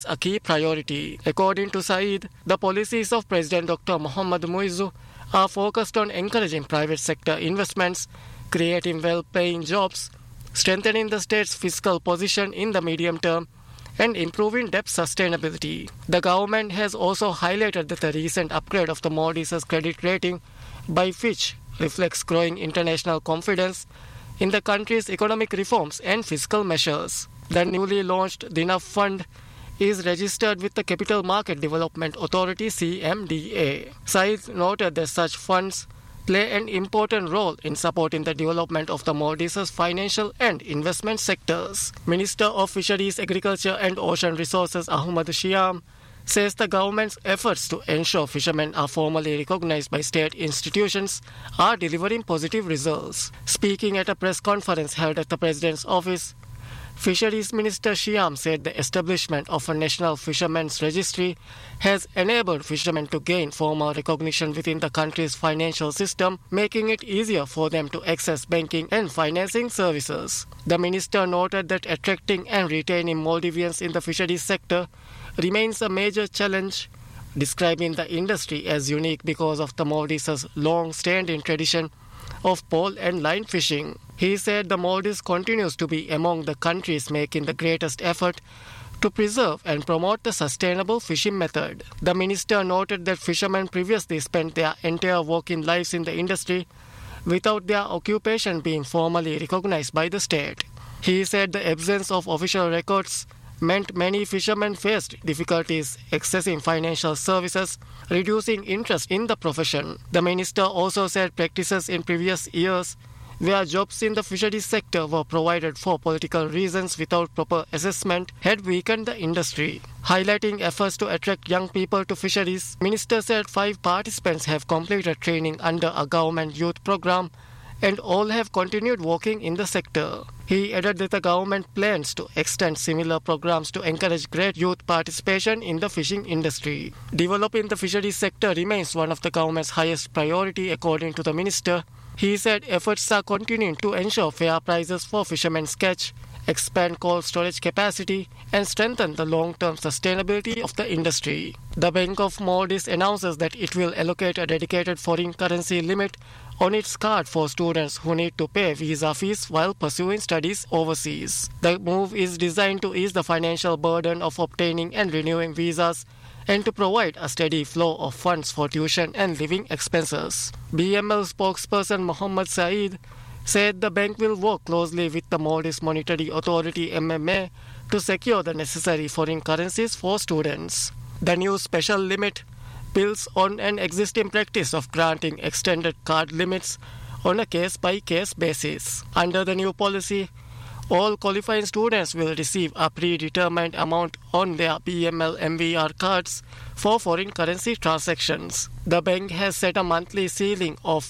a key priority. According to Saeed, the policies of President Dr. Mohammad Muizzu are focused on encouraging private sector investments, creating well-paying jobs, strengthening the state's fiscal position in the medium term, and improving debt sustainability. The government has also highlighted that the recent upgrade of the Maldives' credit rating by Fitch reflects growing international confidence in the country's economic reforms and fiscal measures. The newly launched DINAF fund is registered with the Capital Market Development Authority (CMDA). Said noted that such funds play an important role in supporting the development of the Maldives' financial and investment sectors. Minister of Fisheries, Agriculture and Ocean Resources Ahmad Shiam says the government's efforts to ensure fishermen are formally recognized by state institutions are delivering positive results. Speaking at a press conference held at the President's office, Fisheries Minister Shiam said the establishment of a National Fishermen's Registry has enabled fishermen to gain formal recognition within the country's financial system, making it easier for them to access banking and financing services. The minister noted that attracting and retaining Maldivians in the fisheries sector remains a major challenge, describing the industry as unique because of the Maldives' long-standing tradition of pole and line fishing. He said the Maldives continues to be among the countries making the greatest effort to preserve and promote the sustainable fishing method. The minister noted that fishermen previously spent their entire working lives in the industry without their occupation being formally recognized by the state. He said the absence of official records meant many fishermen faced difficulties accessing financial services, reducing interest in the profession. The minister also said practices in previous years where jobs in the fisheries sector were provided for political reasons without proper assessment had weakened the industry. Highlighting efforts to attract young people to fisheries, Minister said 5 participants have completed training under a government youth program and all have continued working in the sector. He added that the government plans to extend similar programs to encourage great youth participation in the fishing industry. Developing the fisheries sector remains one of the government's highest priority, according to the minister. He said efforts are continuing to ensure fair prices for fishermen's catch, expand cold storage capacity, and strengthen the long-term sustainability of the industry. The Bank of Maldives announces that it will allocate a dedicated foreign currency limit on its card for students who need to pay visa fees while pursuing studies overseas. The move is designed to ease the financial burden of obtaining and renewing visas and to provide a steady flow of funds for tuition and living expenses. BML spokesperson Mohammed Saeed said the bank will work closely with the Maldives Monetary Authority (MMA) to secure the necessary foreign currencies for students. The new special limit builds on an existing practice of granting extended card limits on a case-by-case basis. Under the new policy, all qualifying students will receive a predetermined amount on their BML MVR cards for foreign currency transactions. The bank has set a monthly ceiling of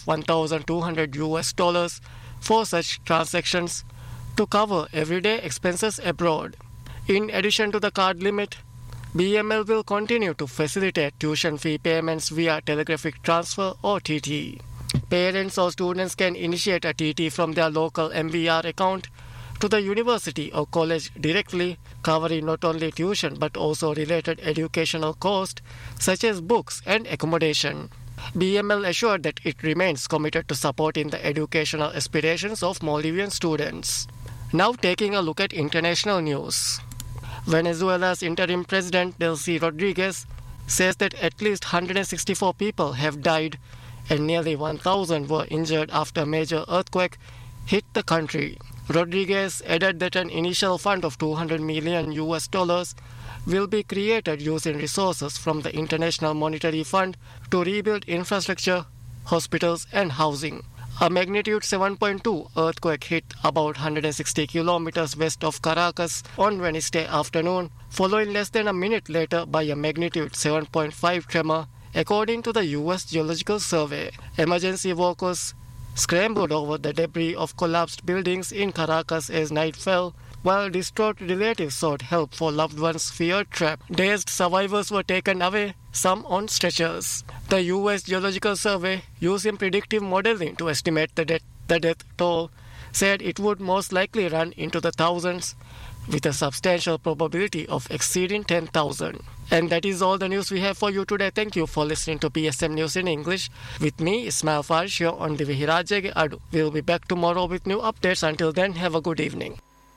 $1,200 for such transactions to cover everyday expenses abroad. In addition to the card limit, BML will continue to facilitate tuition fee payments via telegraphic transfer or TT. Parents or students can initiate a TT from their local MVR account to the university or college directly, covering not only tuition but also related educational costs such as books and accommodation. BML assured that it remains committed to supporting the educational aspirations of Maldivian students. Now taking a look at international news. Venezuela's interim president Delcy Rodriguez says that at least 164 people have died and nearly 1,000 were injured after a major earthquake hit the country. Rodriguez added that an initial fund of $200 million will be created using resources from the International Monetary Fund to rebuild infrastructure, hospitals, and housing. A magnitude 7.2 earthquake hit about 160 kilometers west of Caracas on Wednesday afternoon, following less than a minute later by a magnitude 7.5 tremor, according to the U.S. Geological Survey. Emergency workers scrambled over the debris of collapsed buildings in Caracas as night fell, while distraught relatives sought help for loved ones feared trapped. Dazed survivors were taken away, some on stretchers. The U.S. Geological Survey, using predictive modeling to estimate the death toll, said it would most likely run into the thousands, with a substantial probability of exceeding 10,000. And that is all the news we have for you today. Thank you for listening to PSM News in English with me, Ismail Farshio, on the Vihirajege Adu. We will be back tomorrow with new updates. Until then, have a good evening.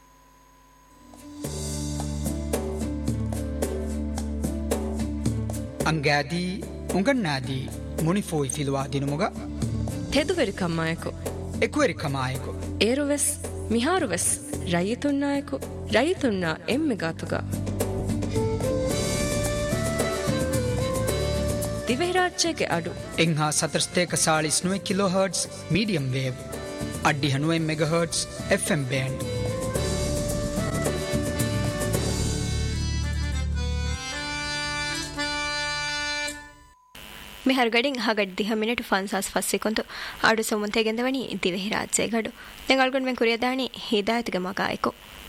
Angadi, Ungannadi, Munifoi Filwa Dinamuga, Teduveri Kamayako, Equeri Kamayako, Eruves, Miharuves, Rayitunnayako, Rayitunna Emmegatuga. Divehirajege Adu. Engha Satrsteka Salis 9 kHz, medium wave, Addi 9 MHz, FM band. මෙහර ගඩින් හගඩ් 10 minute 5 ಫಸ್ಸಿಕೊಂತು ಆಡು ಸೊಮಂತೆಗೆಂದವನಿ ದಿವೆಹಿರಾಜೆ ಗಡು ನೆಂಗಲ್ಗೊಂಡ್ men ಕುರಿಯದಾಣಿ ಹಿದಾಯತ್ಗೆ ಮಗಾಯಕು